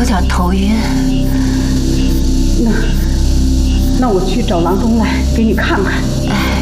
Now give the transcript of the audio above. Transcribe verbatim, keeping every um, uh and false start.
有点头晕。 那，那我去找郎中来给你看看。 哎。